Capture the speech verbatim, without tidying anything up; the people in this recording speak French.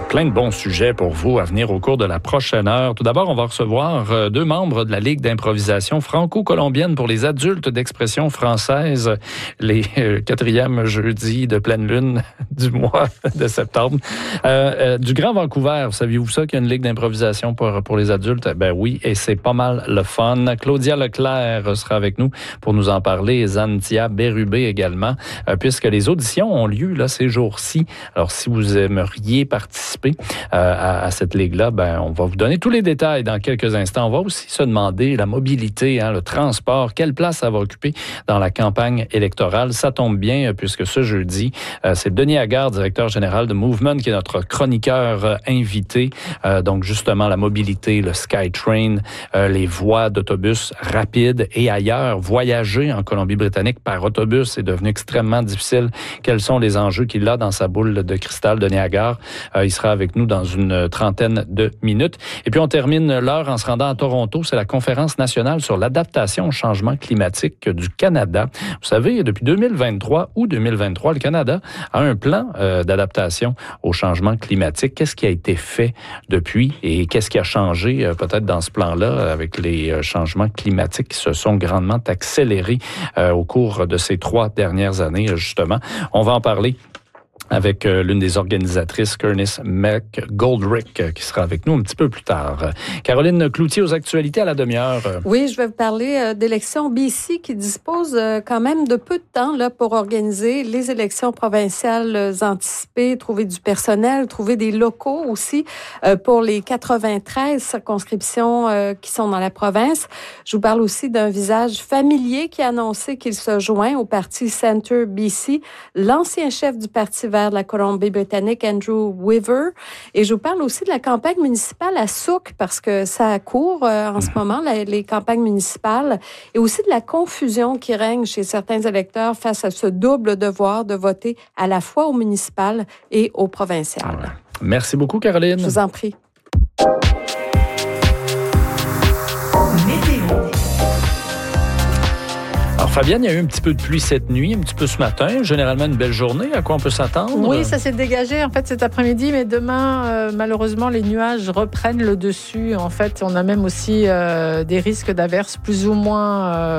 Plein de bons sujets pour vous à venir au cours de la prochaine heure. Tout d'abord, on va recevoir deux membres de la Ligue d'improvisation franco-colombienne pour les adultes d'expression française, les euh, quatrièmes jeudis de pleine lune du mois de septembre. Euh, euh, du Grand Vancouver, saviez-vous ça qu'il y a une Ligue d'improvisation pour, pour les adultes? Ben oui, et c'est pas mal le fun. Claudia Leclerc sera avec nous pour nous en parler, et Zantia Bérubé également, euh, puisque les auditions ont lieu là ces jours-ci. Alors, si vous aimeriez participer euh, à, à cette ligue-là, ben, on va vous donner tous les détails dans quelques instants. On va aussi se demander la mobilité, hein, le transport, quelle place ça va occuper dans la campagne électorale. Ça tombe bien, puisque ce jeudi, euh, c'est Denis Aggard, directeur général de Movement, qui est notre chroniqueur euh, invité. Euh, donc, justement, la mobilité, le SkyTrain, euh, les voies d'autobus rapides et ailleurs. Voyager en Colombie-Britannique par autobus est devenu extrêmement difficile. Quels sont les enjeux qu'il a dans sa boule de cristal, Denis Aggard? Euh, il sera avec nous dans une trentaine de minutes. Et puis, on termine l'heure en se rendant à Toronto. C'est la conférence nationale sur l'adaptation au changement climatique du Canada. Vous savez, depuis deux mille vingt-trois ou deux mille vingt-trois, le Canada a un plan euh, d'adaptation au changement climatique. Qu'est-ce qui a été fait depuis et qu'est-ce qui a changé euh, peut-être dans ce plan-là avec les euh, changements climatiques qui se sont grandement accélérés euh, au cours de ces trois dernières années, justement. On va en parler avec euh, l'une des organisatrices, Kernis McGoldrick, euh, qui sera avec nous un petit peu plus tard. Caroline Cloutier aux actualités à la demi-heure. Oui, je vais vous parler euh, d'élections B C qui dispose euh, quand même de peu de temps là, pour organiser les élections provinciales euh, anticipées, trouver du personnel, trouver des locaux aussi euh, pour les quatre-vingt-treize circonscriptions euh, qui sont dans la province. Je vous parle aussi d'un visage familier qui a annoncé qu'il se joint au parti Centre B C, l'ancien chef du Parti vert de la Colombie-Britannique, Andrew Weaver. Et je vous parle aussi de la campagne municipale à Souk, parce que ça court euh, en ce moment, la, les campagnes municipales, et aussi de la confusion qui règne chez certains électeurs face à ce double devoir de voter à la fois au municipal et au provincial. Ouais. Merci beaucoup, Caroline. Je vous en prie. Alors, Fabienne, il y a eu un petit peu de pluie cette nuit, un petit peu ce matin. Généralement, une belle journée. À quoi on peut s'attendre? Oui, ça s'est dégagé en fait cet après-midi, mais demain, euh, malheureusement, les nuages reprennent le dessus. En fait, on a même aussi euh, des risques d'averses plus ou moins... Euh,